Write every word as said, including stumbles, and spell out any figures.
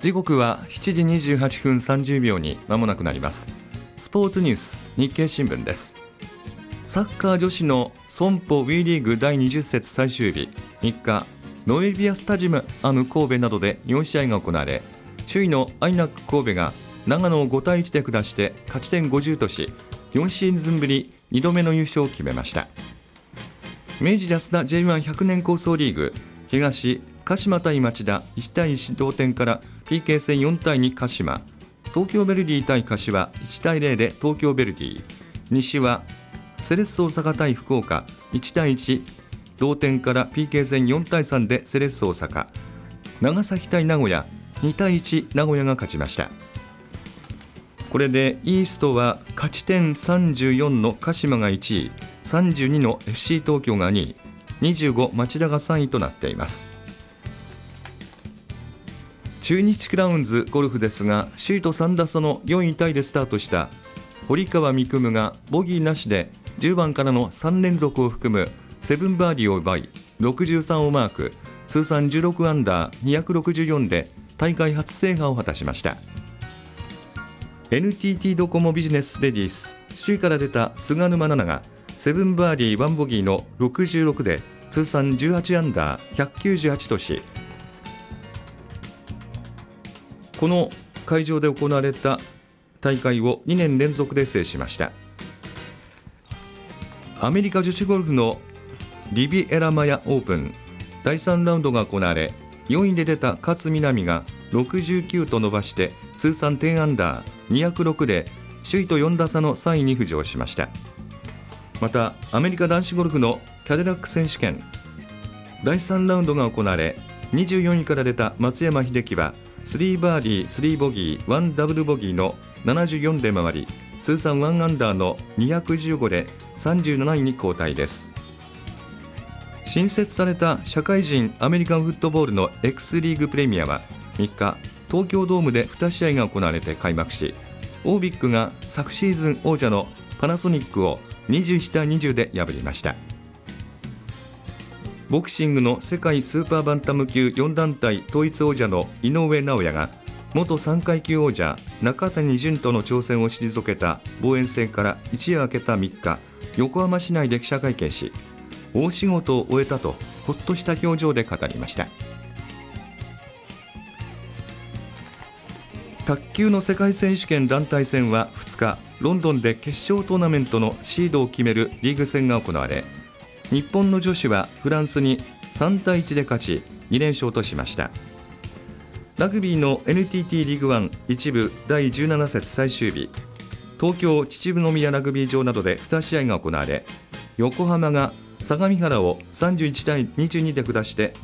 時刻はしちじにじゅうはっぷんさんじゅうびょうに間もなくなります。スポーツニュース日経新聞です。サッカー女子のソンポ WE リーグだいにじゅっ節最終日、みっかノエビアスタジアム神戸などでよん試合が行われ、首位のアイナック神戸が長野をごたいいちで下して勝ち点ごじゅうとし、よんシーズンぶりにどめの優勝を決めました。明治安田 ジェイワンひゃく 年構想リーグ、東鹿島対町田いちたいいち同点から ピーケー 戦よんたいに鹿島、東京ベルディ対柏いちたいゼロで東京ベルディ、西はセレッソ大阪対福岡いちたいいち同点から ピーケー 戦よんたいさんでセレッソ大阪、長崎対名古屋にたいいち名古屋が勝ちました。これでイーストは勝ち点さんじゅうよんの鹿島がいちい、さんじゅうにの エフシー 東京がにい、にじゅうご町田がさんいとなっています。中日クラウンズゴルフですが、首位とさんだ差のよんいタイでスタートした堀川未来がボギーなしでじゅうばんからのさん連続を含むななバーディーを奪いろくじゅうさんをマーク、通算じゅうろくアンダーにひゃくろくじゅうよんで大会初制覇を果たしました。 エヌティーティー ドコモビジネスレディース、首位から出た菅沼菜々がななバーディーいちボギーのろくじゅうろくで通算じゅうはちアンダーひゃくきゅうじゅうはちとし、この会場で行われた大会をにねん連続で制しました。アメリカ女子ゴルフのリビエラマヤオープンだいさんラウンドが行われ、よんいで出た勝みなみがろくじゅうきゅうと伸ばして通算じゅうアンダーにひゃくろくで首位とよん打差のさんいに浮上しました。またアメリカ男子ゴルフのキャデラック選手権だいさんラウンドが行われ、にじゅうよんいから出た松山英樹はさんバーディーさんボギーいちダブルボギーのななじゅうよんで回り、通算いちアンダーのにひゃくじゅうごでさんじゅうなないに後退です。新設された社会人アメリカンフットボールの X リーグプレミアはみっか東京ドームでに試合が行われて開幕し、オービックが昨シーズン王者のパナソニックをにじゅういちたいにじゅうで破りました。ボクシングの世界スーパーバンタム級よん団体統一王者の井上尚弥が元さん階級王者中谷潤との挑戦を退けた防衛戦から一夜明けたみっか、横浜市内で記者会見し、大仕事を終えたとほっとした表情で語りました。卓球の世界選手権団体戦はふつかロンドンで決勝トーナメントのシードを決めるリーグ戦が行われ、日本の女子はフランスにさんたいいちで勝ちに連勝としました。ラグビーの エヌティーティー リーグワン一部だいじゅうなな節最終日、東京秩父宮ラグビー場などでに試合が行われ、横浜が相模原をさんじゅういちたいにじゅうにで下して